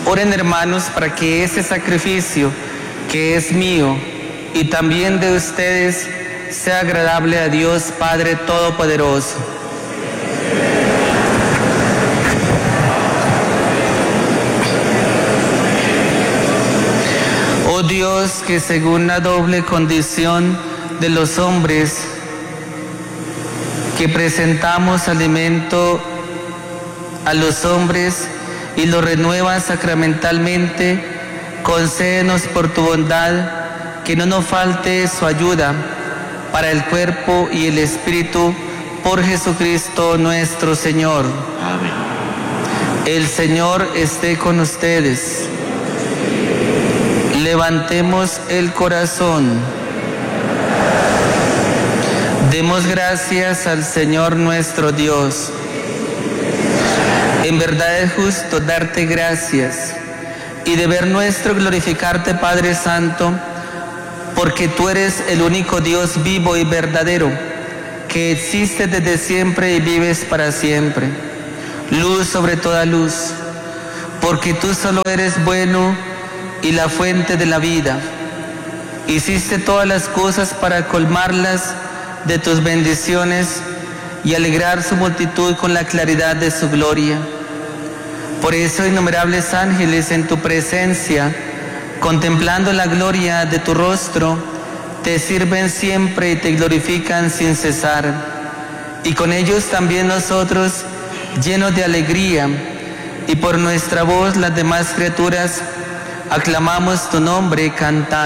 Oren, hermanos, para que ese sacrificio que es mío y también de ustedes sea agradable a Dios Padre Todopoderoso. Oh Dios, que según la doble condición de los hombres, que presentamos alimento a los hombres y lo renuevas sacramentalmente, concédenos por tu bondad que no nos falte su ayuda para el cuerpo y el espíritu, por Jesucristo nuestro Señor. Amén. El Señor esté con ustedes. Levantemos el corazón. Demos gracias al Señor nuestro Dios. En verdad es justo darte gracias y deber nuestro glorificarte, Padre Santo, porque tú eres el único Dios vivo y verdadero, que existe desde siempre y vives para siempre. Luz sobre toda luz, porque tú solo eres bueno y la fuente de la vida. Hiciste todas las cosas para colmarlas de tus bendiciones y alegrar su multitud con la claridad de su gloria. Por eso innumerables ángeles en tu presencia, contemplando la gloria de tu rostro, te sirven siempre y te glorifican sin cesar. Y con ellos también nosotros, llenos de alegría, y por nuestra voz las demás criaturas, aclamamos tu nombre cantando.